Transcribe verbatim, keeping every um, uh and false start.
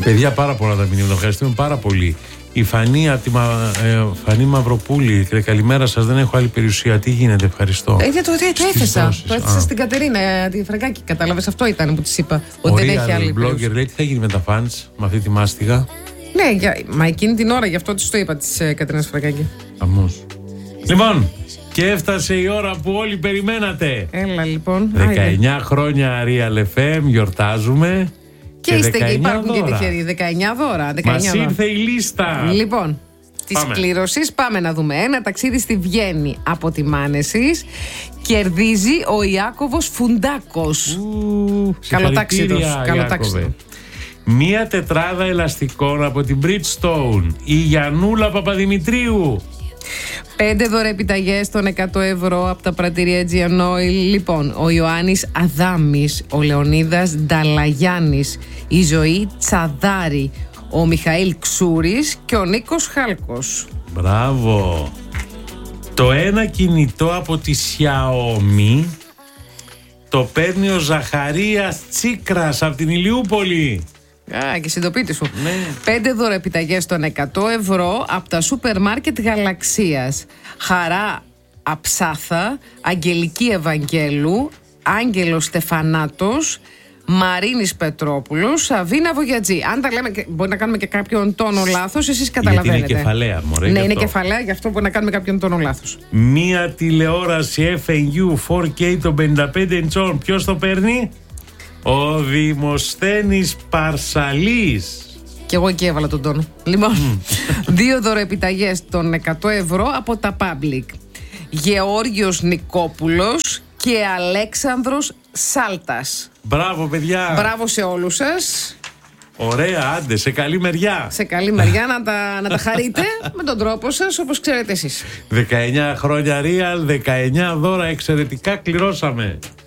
Παιδιά, πάρα πολλά τα μηνύματα. Ευχαριστούμε πάρα πολύ. Η Φανή, από τη Μα... ε, Φανή Μαυροπούλη. Καλημέρα σας, δεν έχω άλλη περιουσία. Τι γίνεται, ευχαριστώ. Ε, το, το, το έθεσα. Το έθεσα στην Κατερίνα, τη Φραγκάκη. Κατάλαβες, αυτό ήταν που της είπα. Ότι δεν έχει άλλη περιουσία. Blogger λέει, τι θα γίνει με τα fans, με αυτή τη μάστιγα. Ναι, για, μα εκείνη την ώρα, γι' αυτό της το είπα, της ε, Κατερίνας Φραγκάκη. Αμώς. Λοιπόν, και έφτασε η ώρα που όλοι περιμένατε. Έλα λοιπόν. δεκαεννιά χρόνια Real εφ εμ, γιορτάζουμε. Και, και είστε και υπάρχουν δώρα. Και τυχεροί. δεκαεννιά δώρα. Μας ήρθε η λίστα. Λοιπόν, της κλήρωσης πάμε να δούμε. Ένα ταξίδι στη Βιέννη από τη Μάνεσης. Κερδίζει ο Ιάκωβος Φουντάκος. Καλοτάξιδος. Καλοτάξιδο. Μία τετράδα ελαστικών από την Bridgestone. Η Γιαννούλα Παπαδημητρίου. Πέντε δωρεπιταγές των εκατό ευρώ από τα πρατήρια Aegean Oil. Λοιπόν, ο Ιωάννης Αδάμης, ο Λεωνίδας Νταλαγιάννης, η Ζωή Τσαδάρη, ο Μιχαήλ Ξούρης και ο Νίκος Χάλκος. Μπράβο. Το ένα κινητό από τη Xiaomi το παίρνει ο Ζαχαρίας Τσίκρας από την Ηλιούπολη. Α, και συντοπίτη σου. Ναι. Πέντε δωρεπιταγές των εκατό ευρώ από τα σούπερ μάρκετ Γαλαξίας. Χαρά Αψάθα, Αγγελική Ευαγγέλου, Άγγελος Στεφανάτος, Μαρίνης Πετρόπουλος, Σαβίνα Βογιατζή. Αν τα λέμε, μπορεί να κάνουμε και κάποιον τόνο λάθος, εσείς καταλαβαίνετε. Γιατί είναι κεφαλαία, μωρέ. Ναι, είναι κεφαλαία, γι' αυτό μπορεί να κάνουμε κάποιον τόνο λάθος. Μία τηλεόραση εφ εν γιου φορ κέι των πενήντα πέντε ιντσών. Ποιος το παίρνει? Ο Δημοσθένης Παρσαλής. Και εγώ εκεί έβαλα τον τόνο. Λοιπόν, δύο δωρεπιταγές των εκατό ευρώ από τα Public. Γεώργιος Νικόπουλος και Αλέξανδρος Σάλτας. Μπράβο, παιδιά. Μπράβο σε όλους σας. Ωραία, άντε, σε καλή μεριά. Σε καλή μεριά να τα, να τα χαρείτε με τον τρόπο σας, όπως ξέρετε εσείς. δεκαεννιά χρόνια Real, δεκαεννιά δώρα, εξαιρετικά κληρώσαμε.